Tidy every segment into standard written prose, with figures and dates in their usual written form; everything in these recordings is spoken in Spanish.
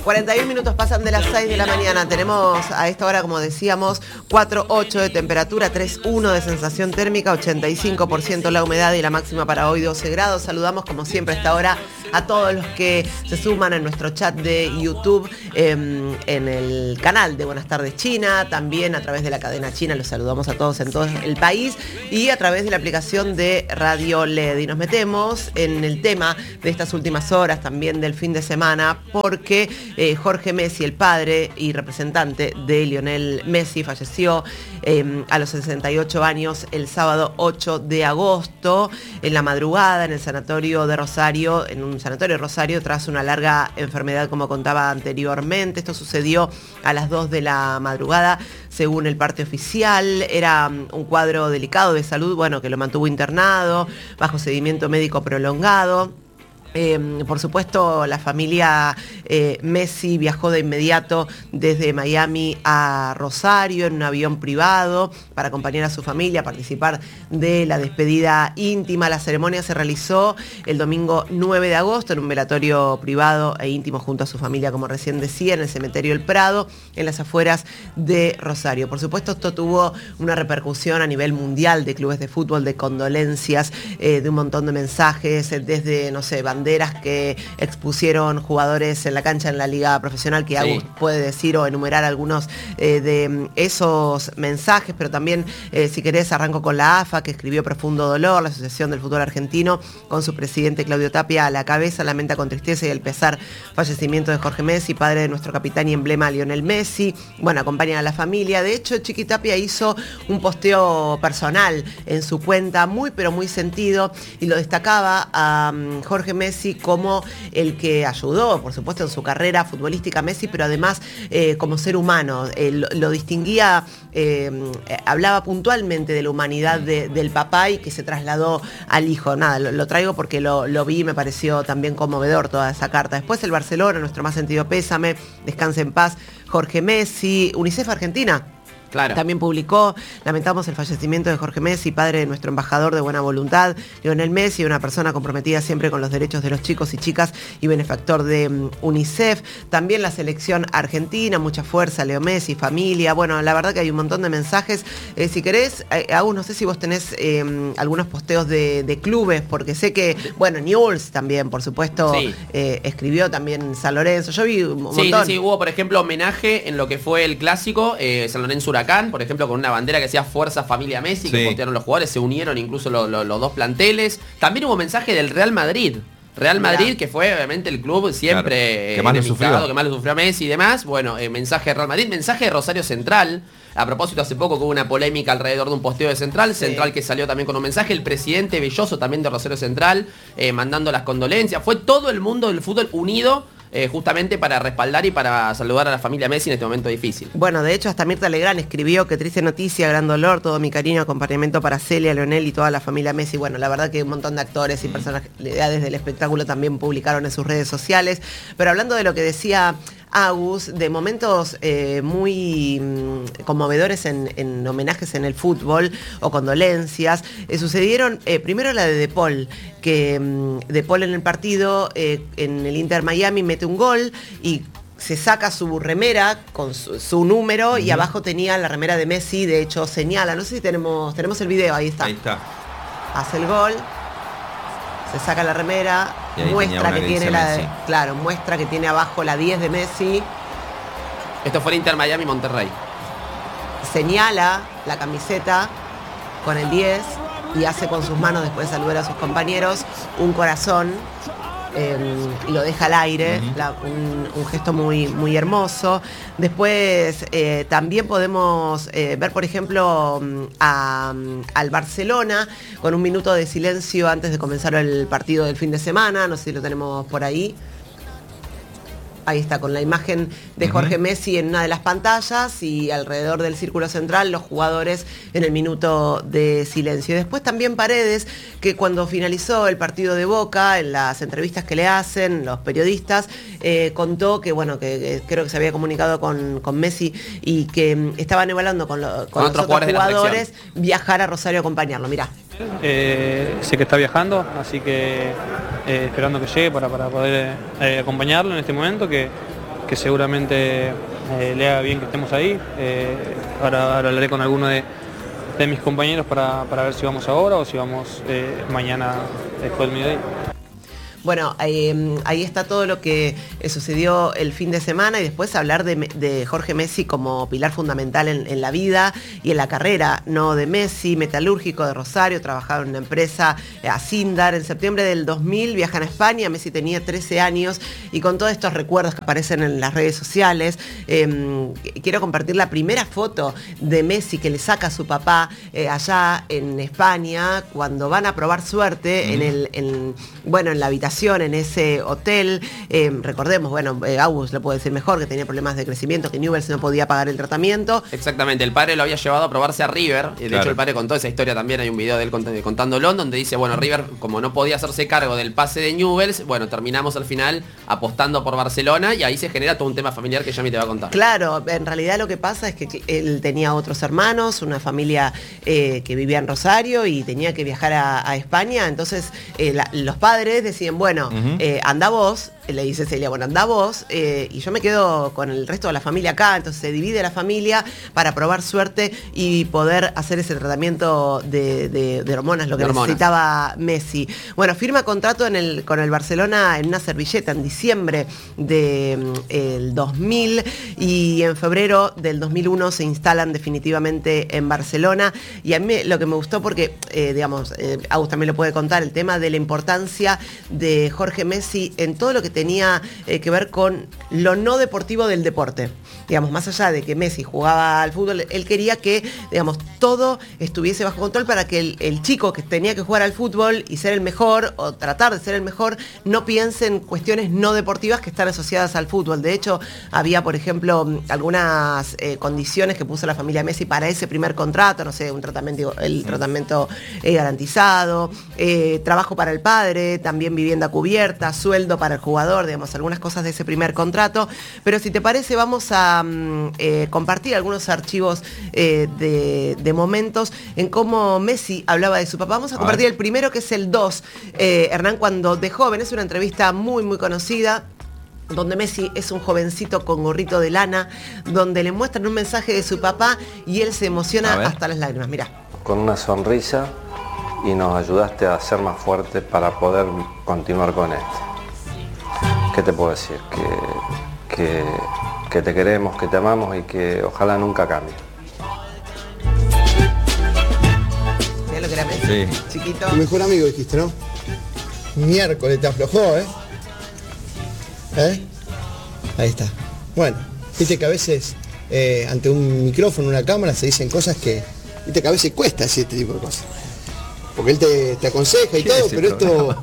41 minutos pasan de las 6 de la mañana. Tenemos a esta hora, como decíamos, 4,8 de temperatura, 3,1 de sensación térmica, 85% la humedad y la máxima para hoy 12 grados. Saludamos como siempre a esta hora a todos los que se suman en nuestro chat de YouTube, en el canal de Buenas Tardes China, también a través de la cadena china. Los saludamos a todos en todo el país y a través de la aplicación de Radio LED. Y nos metemos en el tema de estas últimas horas, también del fin de semana, porque Jorge Messi, el padre y representante de Lionel Messi, falleció a los 68 años el sábado 8 de agosto, en la madrugada, en el sanatorio de Rosario, en un sanatorio de Rosario, tras una larga enfermedad, como contaba anteriormente. Esto sucedió a las 2 de la madrugada, según el parte oficial. Era un cuadro delicado de salud, bueno, que lo mantuvo internado, bajo seguimiento médico prolongado. Por supuesto, la familia Messi viajó de inmediato desde Miami a Rosario en un avión privado para acompañar a su familia, participar de la despedida íntima. La ceremonia se realizó el domingo 9 de agosto en un velatorio privado e íntimo junto a su familia, como recién decía, en el cementerio El Prado, en las afueras de Rosario. Por supuesto, esto tuvo una repercusión a nivel mundial de clubes de fútbol, de condolencias, de un montón de mensajes, desde, no sé, banderas que expusieron jugadores en la cancha en la liga profesional, que Agus puede decir o enumerar algunos de esos mensajes, pero también, si querés, arranco con la AFA, que escribió profundo dolor. La Asociación del Fútbol Argentino, con su presidente Claudio Tapia a la cabeza, lamenta con tristeza y el pesar fallecimiento de Jorge Messi, padre de nuestro capitán y emblema Lionel Messi. Bueno, acompañan a la familia. De hecho, Chiqui Tapia hizo un posteo personal en su cuenta, muy pero muy sentido, y lo destacaba a Jorge Messi como el que ayudó, por supuesto, en su carrera futbolística Messi, pero además como ser humano. Lo distinguía, hablaba puntualmente de la humanidad del papá y que se trasladó al hijo. Nada, lo traigo porque lo vi y me pareció también conmovedor toda esa carta. Después el Barcelona, nuestro más sentido pésame, descanse en paz Jorge Messi. UNICEF Argentina también publicó: lamentamos el fallecimiento de Jorge Messi, padre de nuestro embajador de buena voluntad, Lionel Messi, una persona comprometida siempre con los derechos de los chicos y chicas y benefactor de UNICEF. También la selección argentina, mucha fuerza, Leo Messi, familia. Bueno, la verdad que hay un montón de mensajes. Si querés, Agus, no sé si vos tenés algunos posteos de clubes, porque sé que, bueno, Newell's también, por supuesto, escribió también San Lorenzo. Yo vi un montón. Sí, hubo, por ejemplo, homenaje en lo que fue el clásico, San Lorenzo Huracán, por ejemplo, con una bandera que decía Fuerza Familia Messi, que postearon los jugadores, se unieron incluso los dos planteles. También hubo mensaje del Real Madrid, que fue obviamente el club siempre que más lo sufrió a Messi y demás. Bueno, mensaje de Real Madrid, mensaje de Rosario Central. A propósito, hace poco hubo una polémica alrededor de un posteo de Central que salió también con un mensaje. El presidente Belloso también de Rosario Central, mandando las condolencias. Fue todo el mundo del fútbol unido, justamente para respaldar y para saludar a la familia Messi en este momento difícil. Bueno, de hecho, hasta Mirta Legrand escribió: qué triste noticia, gran dolor, todo mi cariño, acompañamiento para Celia, Leonel y toda la familia Messi. Bueno, la verdad que un montón de actores y personalidades del espectáculo también publicaron en sus redes sociales. Pero hablando de lo que decía Agus, de momentos muy conmovedores en homenajes en el fútbol o condolencias, sucedieron primero la de Paul, que De Paul en el partido en el Inter Miami mete un gol y se saca su remera con su número, y abajo tenía la remera de Messi. De hecho, señala, no sé si tenemos el video, ahí está. Hace el gol, se saca la remera, muestra que tiene muestra que tiene abajo la 10 de Messi. Esto fue el Inter Miami Monterrey. Señala la camiseta con el 10 y hace con sus manos, después de saludar a sus compañeros, un corazón, y lo deja al aire, un gesto muy, muy hermoso. Después también podemos ver, por ejemplo, al Barcelona con un minuto de silencio antes de comenzar el partido del fin de semana. No sé si lo tenemos por ahí. Ahí está, con la imagen de Jorge Messi en una de las pantallas y alrededor del círculo central los jugadores en el minuto de silencio. Y después también Paredes, que cuando finalizó el partido de Boca, en las entrevistas que le hacen los periodistas, contó que, bueno, que creo que se había comunicado con Messi y que estaban evaluando con los otros jugadores viajar a Rosario a acompañarlo. Mirá. Sé que está viajando, así que esperando que llegue para poder acompañarlo en este momento, que que seguramente le haga bien que estemos ahí. Ahora hablaré con alguno de mis compañeros para ver si vamos ahora o si vamos mañana después del mediodía. Bueno, ahí está todo lo que sucedió el fin de semana y después hablar de Jorge Messi como pilar fundamental en la vida y en la carrera, ¿no? De Messi, metalúrgico de Rosario, trabajaba en una empresa, Asindar. En septiembre del 2000 viajan a España, Messi tenía 13 años y con todos estos recuerdos que aparecen en las redes sociales, quiero compartir la primera foto de Messi que le saca a su papá allá en España cuando van a probar suerte en la habitación, en ese hotel. Recordemos, Agus lo puede decir mejor, que tenía problemas de crecimiento, que Newell's no podía pagar el tratamiento. Exactamente, el padre lo había llevado a probarse a River, de hecho el padre contó esa historia también, hay un video de él contándolo, donde dice, River, como no podía hacerse cargo del pase de Newell's, terminamos al final apostando por Barcelona y ahí se genera todo un tema familiar que Yami te va a contar. Claro, en realidad lo que pasa es que él tenía otros hermanos, una familia que vivía en Rosario y tenía que viajar a España, entonces los padres decían, anda vos, le dice Celia, anda vos, y yo me quedo con el resto de la familia acá, entonces se divide la familia para probar suerte y poder hacer ese tratamiento de hormonas, lo que necesitaba Messi. Firma contrato con el Barcelona en una servilleta en diciembre del 2000 y en febrero del 2001 se instalan definitivamente en Barcelona. Y a mí lo que me gustó porque, Agus también lo puede contar, el tema de la importancia de Jorge Messi en todo lo que tenía que ver con lo no deportivo del deporte. Más allá de que Messi jugaba al fútbol, él quería que, todo estuviese bajo control para que el chico que tenía que jugar al fútbol y ser el mejor, o tratar de ser el mejor, no piense en cuestiones no deportivas que están asociadas al fútbol. De hecho, había, por ejemplo, algunas condiciones que puso la familia Messi para ese primer contrato, el tratamiento garantizado, trabajo para el padre, también vivienda cubierta, sueldo para el jugador, algunas cosas de ese primer contrato. Pero si te parece, vamos a compartir algunos archivos de momentos en cómo Messi hablaba de su papá. Vamos a compartir el primero, que es el 2, Hernán, cuando de joven. Es una entrevista muy, muy conocida, donde Messi es un jovencito con gorrito de lana, donde le muestran un mensaje de su papá y él se emociona hasta las lágrimas. Mirá. Con una sonrisa, y nos ayudaste a ser más fuertes para poder continuar con esto. ¿Qué te puedo decir? Que te queremos, que te amamos y que ojalá nunca cambie. Mirá lo que era Messi, chiquito. Tu mejor amigo dijiste, ¿no? Miércoles te aflojó, Ahí está. Bueno, viste que a veces ante un micrófono, una cámara, se dicen cosas que, viste que a veces cuesta decir este tipo de cosas. Porque él te aconseja y todo, pero esto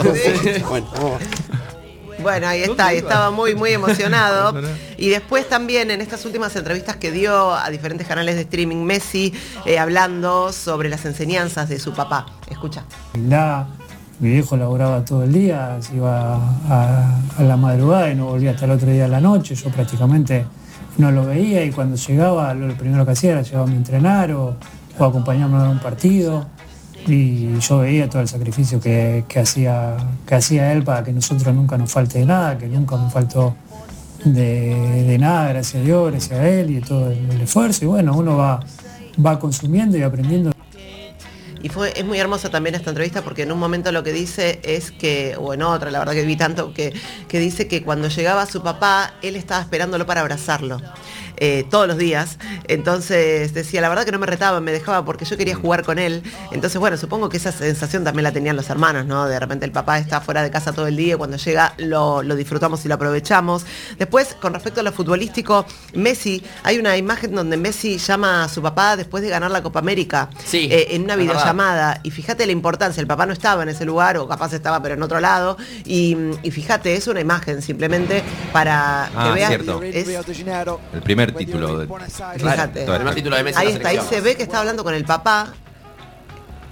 Bueno, ahí está, y estaba muy, muy emocionado. Y después también en estas últimas entrevistas que dio a diferentes canales de streaming, Messi hablando sobre las enseñanzas de su papá. Escucha. Mi viejo laburaba todo el día, se iba a la madrugada y no volvía hasta el otro día a la noche. Yo prácticamente no lo veía y cuando llegaba, lo primero que hacía era llevarme a entrenar o acompañarme a un partido. Y yo veía todo el sacrificio que hacía él para que nosotros nunca nos falte de nada, que nunca nos faltó de nada, gracias a Dios, gracias a él y de todo el esfuerzo. Y bueno, uno va consumiendo y aprendiendo. Y es muy hermosa también esta entrevista porque en un momento lo que dice es que, o en otra, la verdad que vi tanto, que dice que cuando llegaba su papá, él estaba esperándolo para abrazarlo. Todos los días, entonces decía, la verdad que no me retaba, me dejaba porque yo quería jugar con él. Entonces supongo que esa sensación también la tenían los hermanos, ¿no? De repente el papá está fuera de casa todo el día, cuando llega lo disfrutamos y lo aprovechamos. Después, con respecto a lo futbolístico, Messi, hay una imagen donde Messi llama a su papá después de ganar la Copa América, en una videollamada, y fíjate la importancia, el papá no estaba en ese lugar, o capaz estaba pero en otro lado, y fíjate, es una imagen simplemente para que veas. Cierto. El primer título. Fíjate. El primer título de Messi. Ahí está, ahí se ve que está hablando con el papá.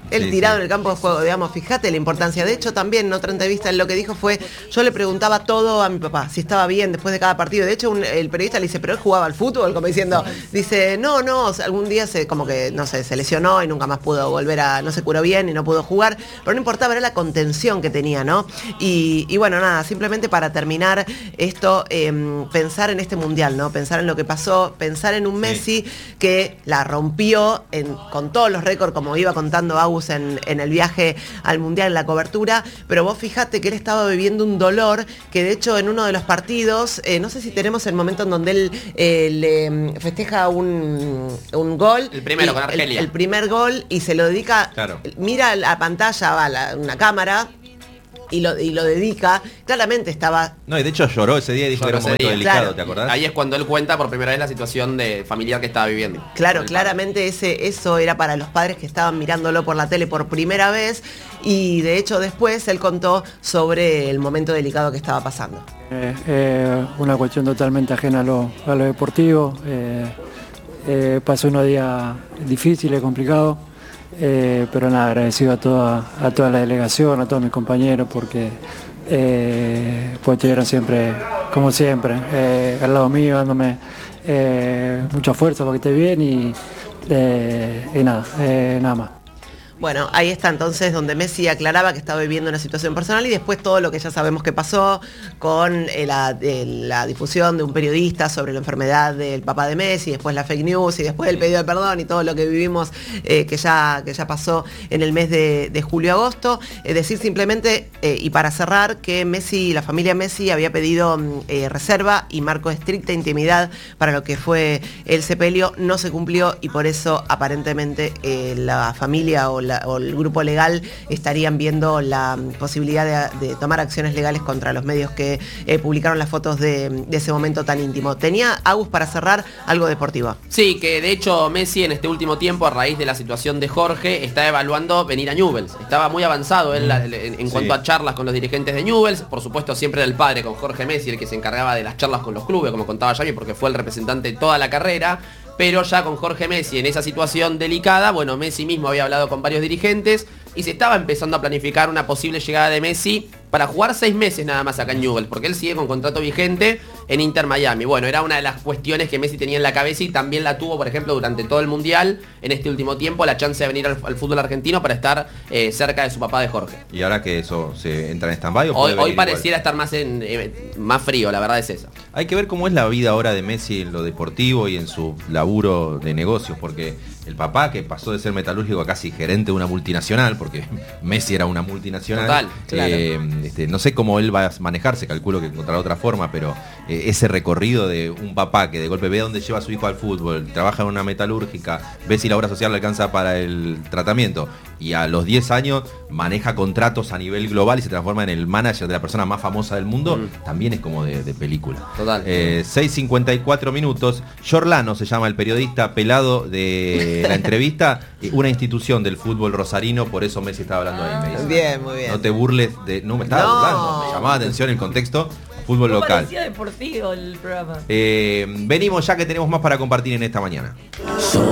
Él tirado en el campo de juego, digamos, fíjate la importancia. De hecho, también en otra entrevista lo que dijo fue, yo le preguntaba todo a mi papá, si estaba bien después de cada partido. De hecho, el periodista le dice, pero él jugaba al fútbol, como diciendo, dice, no, algún día como que, no sé, se lesionó y nunca más pudo volver no se curó bien y no pudo jugar, pero no importaba, era la contención que tenía, ¿no? Y bueno, nada, simplemente para terminar esto, pensar en este mundial, ¿no? Pensar en lo que pasó, pensar en un Messi que la rompió con todos los récords, como iba contando Agus en el viaje al mundial, en la cobertura, pero vos fijate que él estaba viviendo un dolor que de hecho en uno de los partidos, no sé si tenemos el momento en donde él le festeja un gol. El primero con Argelia. El primer gol y se lo dedica, mira la pantalla, va una cámara, y lo dedica, claramente estaba... No, y de hecho lloró ese día y dijo que era un momento delicado, claro. ¿Te acordás? Ahí es cuando él cuenta por primera vez la situación familiar que estaba viviendo. Claro, claramente eso era para los padres que estaban mirándolo por la tele por primera vez, y de hecho después él contó sobre el momento delicado que estaba pasando. Una cuestión totalmente ajena a lo deportivo, pasó unos días difíciles, complicados. Pero nada, agradecido a toda la delegación, a todos mis compañeros, porque pues estuvieron siempre, como siempre, al lado mío, dándome mucha fuerza para que esté bien y nada más. Bueno, ahí está entonces donde Messi aclaraba que estaba viviendo una situación personal y después todo lo que ya sabemos que pasó con la difusión de un periodista sobre la enfermedad del papá de Messi, después la fake news y después el pedido de perdón y todo lo que vivimos que ya pasó en el mes de julio-agosto. Decir simplemente, y para cerrar, que la familia Messi había pedido reserva y marco de estricta intimidad para lo que fue el sepelio, no se cumplió y por eso aparentemente la familia o el grupo legal estarían viendo la posibilidad de tomar acciones legales contra los medios que publicaron las fotos de ese momento tan íntimo. Tenía, Agus, para cerrar, algo deportivo. Sí, que de hecho Messi en este último tiempo, a raíz de la situación de Jorge, está evaluando venir a Newell's. Estaba muy avanzado él en cuanto a charlas con los dirigentes de Newell's. Por supuesto, siempre era el padre con Jorge Messi el que se encargaba de las charlas con los clubes, como contaba Yami, porque fue el representante de toda la carrera. Pero ya con Jorge Messi en esa situación delicada, bueno, Messi mismo había hablado con varios dirigentes y se estaba empezando a planificar una posible llegada de Messi para jugar 6 meses nada más acá en Newell's, porque él sigue con contrato vigente en Inter Miami. Bueno, era una de las cuestiones que Messi tenía en la cabeza y también la tuvo, por ejemplo, durante todo el Mundial, en este último tiempo, la chance de venir al fútbol argentino para estar cerca de su papá de Jorge. ¿Y ahora que eso se entra en stand-by? Hoy pareciera estar más frío, la verdad es esa. Hay que ver cómo es la vida ahora de Messi en lo deportivo y en su laburo de negocios, porque el papá, que pasó de ser metalúrgico a casi gerente de una multinacional, porque Messi era una multinacional. Total, claro. No sé cómo él va a manejarse, calculo que encontrará otra forma, pero ese recorrido de un papá que de golpe ve dónde lleva a su hijo al fútbol, trabaja en una metalúrgica, ve si la obra social le alcanza para el tratamiento y a los 10 años maneja contratos a nivel global y se transforma en el manager de la persona más famosa del mundo, también es como de película. Total. 6:54 minutos. Giorlano se llama el periodista pelado de la entrevista, una institución del fútbol rosarino, por eso Messi estaba hablando ahí. Me dice, bien, muy bien. No te burles de... No me estaba burlando, me llamaba atención el contexto. Fútbol local. Parecía deportivo el programa. Venimos ya que tenemos más para compartir en esta mañana.